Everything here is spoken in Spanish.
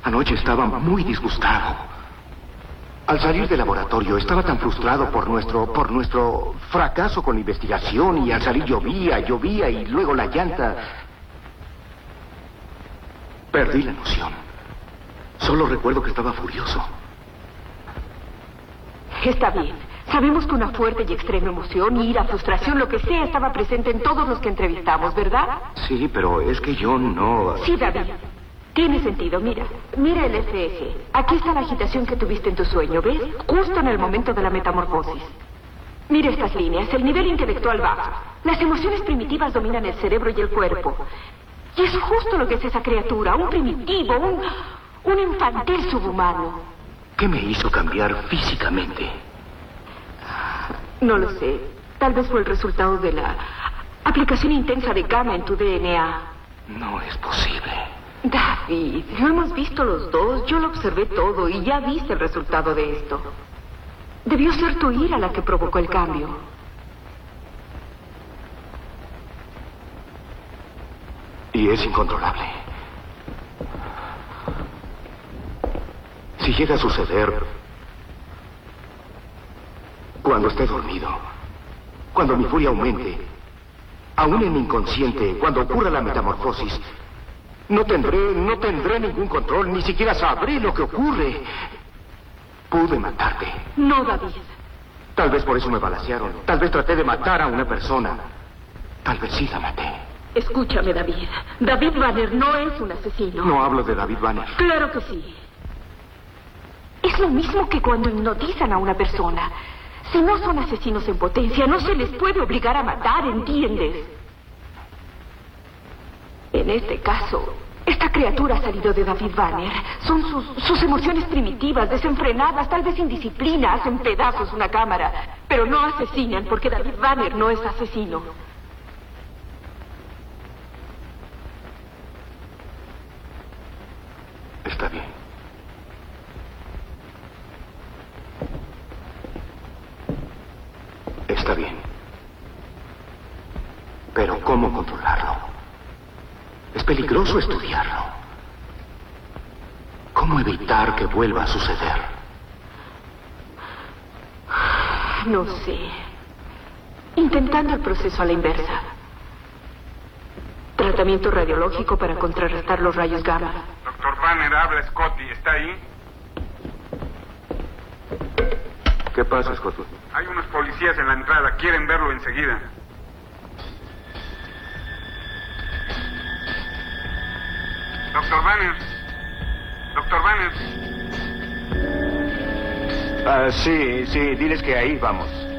Anoche estaba muy disgustado. Al salir del laboratorio estaba tan frustrado por nuestro fracaso con la investigación, y al salir llovía y luego la llanta. Perdí la noción. Solo recuerdo que estaba furioso. Está bien. Sabemos que una fuerte y extrema emoción, ira, frustración, lo que sea, estaba presente en todos los que entrevistamos, ¿verdad? Sí, pero es que yo no... Sí, David. Tiene sentido. Mira el FG. Aquí está la agitación que tuviste en tu sueño, ¿ves? Justo en el momento de la metamorfosis. Mira estas líneas. El nivel intelectual baja. Las emociones primitivas dominan el cerebro y el cuerpo. Y es justo lo que es esa criatura. Un primitivo, un infantil subhumano. ¿Qué me hizo cambiar físicamente? No lo sé. Tal vez fue el resultado de la aplicación intensa de gamma en tu DNA. No es posible. David, lo hemos visto los dos. Yo lo observé todo y ya viste el resultado de esto. Debió ser tu ira la que provocó el cambio. Y es incontrolable. Si llega a suceder cuando esté dormido, cuando mi furia aumente, aún en mi inconsciente, cuando ocurra la metamorfosis, no tendré ningún control, ni siquiera sabré lo que ocurre. Pude matarte. No, David. Tal vez por eso me balacearon. Tal vez traté de matar a una persona. Tal vez sí la maté. Escúchame, David. David Banner no es un asesino. No hablo de David Banner. Claro que sí. Es lo mismo que cuando hipnotizan a una persona. Si no son asesinos en potencia, no se les puede obligar a matar, ¿entiendes? En este caso, esta criatura ha salido de David Banner. Son sus emociones primitivas, desenfrenadas, tal vez indisciplina, hacen pedazos una cámara. Pero no asesinan, porque David Banner no es asesino. Está bien. Está bien. Pero ¿cómo controlarlo? Es peligroso estudiarlo. ¿Cómo evitar que vuelva a suceder? No sé. Intentando el proceso a la inversa. Tratamiento radiológico para contrarrestar los rayos gamma. Doctor Banner, habla Scotty. ¿Está ahí? ¿Qué pasa, Scott? Hay unos policías en la entrada. Quieren verlo enseguida. Doctor Banner. Doctor Banner. Sí, diles que ahí vamos.